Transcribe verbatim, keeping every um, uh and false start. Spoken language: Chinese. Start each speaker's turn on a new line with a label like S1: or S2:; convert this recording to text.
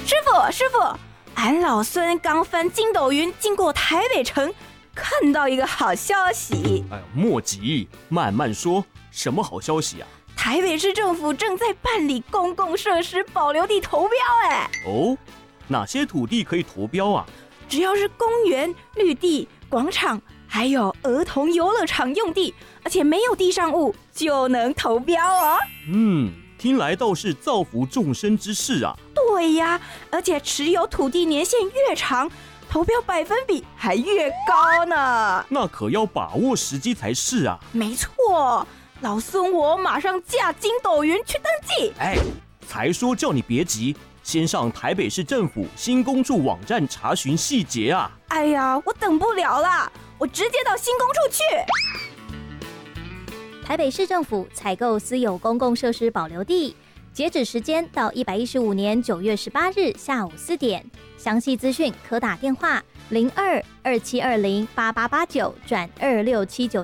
S1: 师傅，师傅，俺老孙刚翻筋斗云经过台北城，看到一个好消息。
S2: 哎，莫急，慢慢说，什么好消息啊？
S1: 台北市政府正在办理公共设施保留地投标，哎。
S2: 哦，哪些土地可以投标啊？
S1: 只要是公园、绿地、广场，还有儿童游乐场用地，而且没有地上物，就能投标哦。
S2: 嗯，听来倒是造福众生之事啊。
S1: 对呀，而且持有土地年限越长，投标百分比还越高呢。
S2: 那可要把握时机才是啊。
S1: 没错，老孙我马上驾筋斗云去登记。
S2: 哎，才说叫你别急，先上台北市政府新公处网站查询细节啊。
S1: 哎呀，我等不了啦，我直接到新公处去。
S3: 台北市政府采购私有公共设施保留地，截止时间到一百一十五年九月十八日下午四点。详细资讯可打电话零二二七二零八八八九转二六七九。